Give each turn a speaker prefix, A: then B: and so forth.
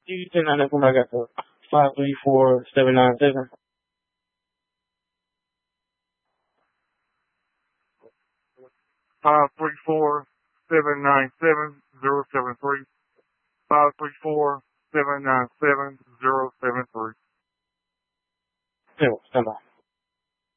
A: You can I come back at 534-797.
B: 534-797-073. 534-797-073.
A: Stand by.